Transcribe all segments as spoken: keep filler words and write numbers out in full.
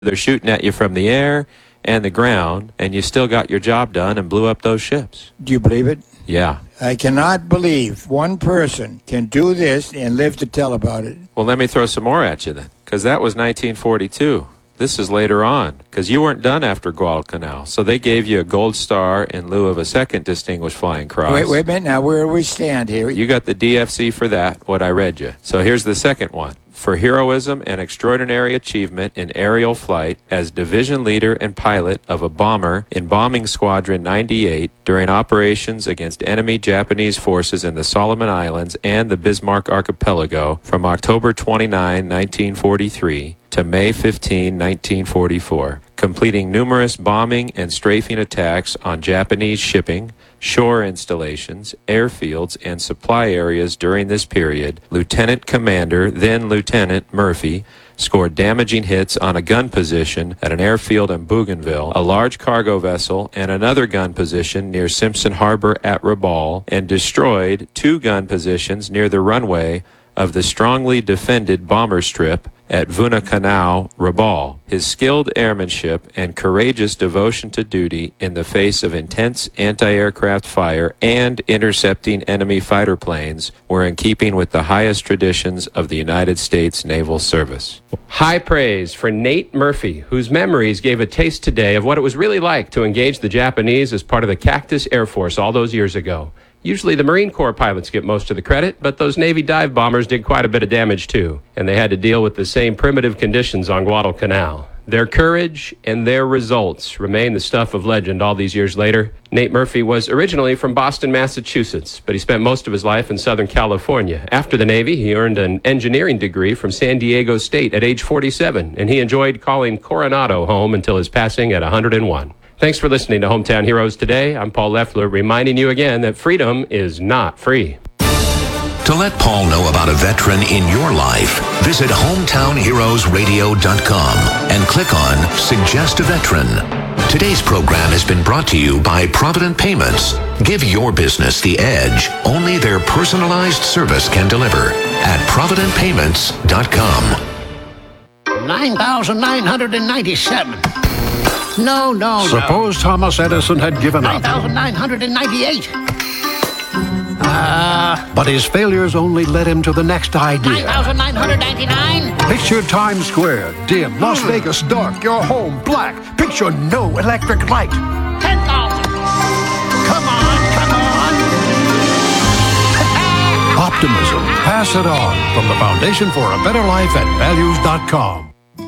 They're shooting at you from the air and the ground, and you still got your job done and blew up those ships. Do you believe it? Yeah. I cannot believe one person can do this and live to tell about it. Well, let me throw some more at you then, because that was nineteen forty-two. This is later on, because you weren't done after Guadalcanal. So they gave you a gold star in lieu of a second Distinguished Flying Cross. Wait, wait a minute. Now, where do we stand here? You got the D F C for that, what I read you. So here's the second one. For heroism and extraordinary achievement in aerial flight as division leader and pilot of a bomber in Bombing Squadron ninety-eight during operations against enemy Japanese forces in the Solomon Islands and the Bismarck Archipelago from October twenty-ninth, nineteen forty-three to May fifteenth, nineteen forty-four, completing numerous bombing and strafing attacks on Japanese shipping, shore installations, airfields, and supply areas during this period. Lieutenant Commander, then Lieutenant Murphy, scored damaging hits on a gun position at an airfield in Bougainville, a large cargo vessel, and another gun position near Simpson Harbor at Rabaul, and destroyed two gun positions near the runway of the strongly defended bomber strip at Vunacanao, Rabaul. His skilled airmanship and courageous devotion to duty in the face of intense anti-aircraft fire and intercepting enemy fighter planes were in keeping with the highest traditions of the United States Naval Service. High praise for Nate Murphy, whose memories gave a taste today of what it was really like to engage the Japanese as part of the Cactus Air Force all those years ago. Usually the Marine Corps pilots get most of the credit, but those Navy dive bombers did quite a bit of damage too, and they had to deal with the same primitive conditions on Guadalcanal. Their courage and their results remain the stuff of legend all these years later. Nate Murphy was originally from Boston, Massachusetts, but he spent most of his life in Southern California. After the Navy, he earned an engineering degree from San Diego State at age forty-seven, and he enjoyed calling Coronado home until his passing at one hundred and one. Thanks for listening to Hometown Heroes today. I'm Paul Leffler, reminding you again that freedom is not free. To let Paul know about a veteran in your life, visit hometown heroes radio dot com and click on Suggest a Veteran. Today's program has been brought to you by Provident Payments. Give your business the edge only their personalized service can deliver at provident payments dot com. nine thousand nine hundred ninety-seven. No, no, no. Suppose Thomas Edison had given up. nine thousand nine hundred ninety-eight. Uh, but his failures only led him to the next idea. nine thousand nine hundred ninety-nine. Picture Times Square, dim, Las Vegas dark, your home black. Picture no electric light. ten thousand. Come on, come on. Optimism. Pass it on from the Foundation for a Better Life at values dot com.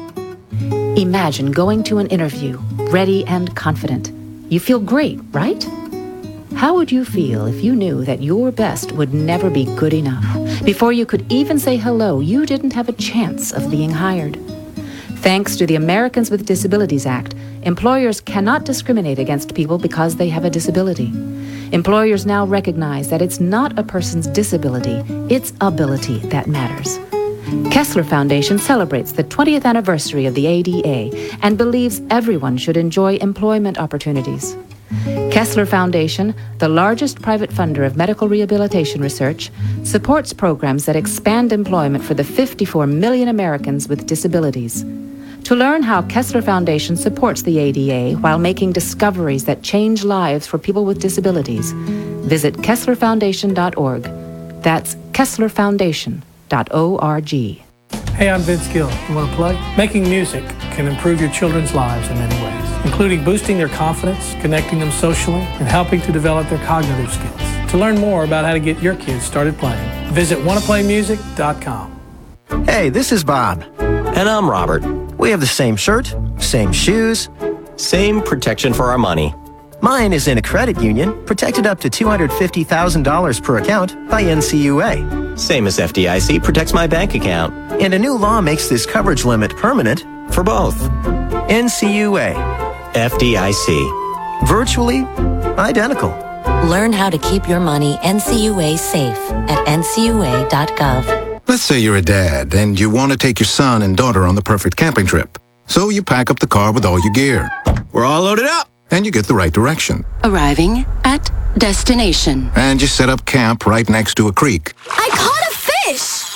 Imagine going to an interview, ready and confident. You feel great, right? How would you feel if you knew that your best would never be good enough? Before you could even say hello, you didn't have a chance of being hired. Thanks to the Americans with Disabilities Act, employers cannot discriminate against people because they have a disability. Employers now recognize that it's not a person's disability, it's ability that matters. Kessler Foundation celebrates the twentieth anniversary of the A D A and believes everyone should enjoy employment opportunities. Kessler Foundation, the largest private funder of medical rehabilitation research, supports programs that expand employment for the fifty-four million Americans with disabilities. To learn how Kessler Foundation supports the A D A while making discoveries that change lives for people with disabilities, visit kessler foundation dot org. That's kessler foundation dot org. Hey, I'm Vince Gill. You want to plug? Making music can improve your children's lives in many ways, including boosting their confidence, connecting them socially, and helping to develop their cognitive skills. To learn more about how to get your kids started playing, visit wanna play music dot com. Hey, this is Bob. And I'm Robert. We have the same shirt, same shoes, same protection for our money. Mine is in a credit union, protected up to two hundred fifty thousand dollars per account by N C U A. Same as F D I C protects my bank account. And a new law makes this coverage limit permanent for both. N C U A. F D I C. Virtually identical. Learn how to keep your money N C U A safe at N C U A dot gov. Let's say you're a dad and you want to take your son and daughter on the perfect camping trip. So you pack up the car with all your gear. We're all loaded up. And you get the right direction. Arriving at destination. And you set up camp right next to a creek. I caught a fish!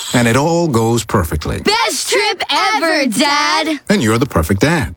And it all goes perfectly. Best trip ever, Dad! And you're the perfect dad.